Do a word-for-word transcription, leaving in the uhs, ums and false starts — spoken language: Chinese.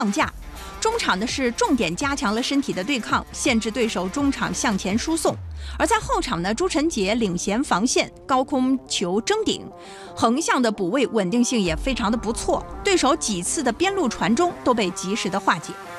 放架。中场的是重点加强了身体的对抗，限制对手中场向前输送。而在后场呢，朱晨杰领衔防线，高空球争顶，横向的补位稳定性也非常的不错，对手几次的边路传中都被及时的化解。